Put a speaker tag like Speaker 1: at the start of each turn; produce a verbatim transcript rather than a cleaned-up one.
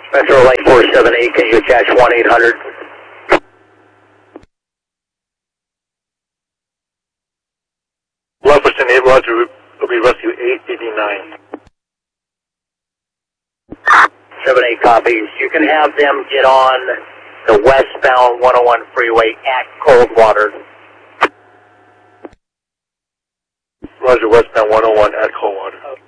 Speaker 1: Metro Lake four seven eight, can you attach one eight hundred?
Speaker 2: eleven percent eight, Roger, will be rescue eight eighty-nine.
Speaker 1: seven eight copies. You can have them get on the westbound one oh one freeway at Coldwater.
Speaker 2: Roger, westbound one oh one at Coldwater.